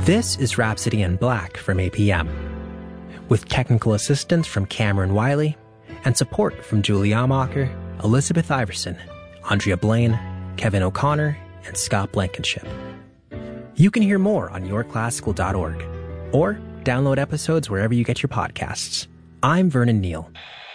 This is Rhapsody in Black from APM, with technical assistance from Cameron Wiley and support from Julie Amacher, Elizabeth Iverson, Andrea Blaine, Kevin O'Connor, and Scott Blankenship. You can hear more on yourclassical.org or download episodes wherever you get your podcasts. I'm Vernon Neal.